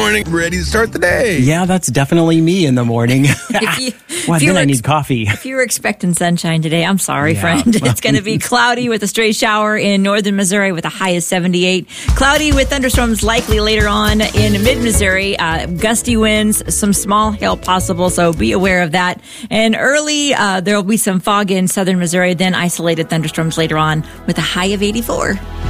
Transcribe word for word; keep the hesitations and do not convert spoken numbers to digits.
morning, ready to start the day. Yeah, that's definitely me in the morning. If you, well, if you then were I need ex- coffee. If you were expecting sunshine today, I'm sorry, Yeah. friend. It's going to be cloudy with a stray shower in northern Missouri with a high of seventy-eight. Cloudy with thunderstorms likely later on in mid-Missouri. Uh, gusty winds, some small hail possible, so be aware of that. And early, uh, there will be some fog in southern Missouri, then isolated thunderstorms later on with a high of eighty-four.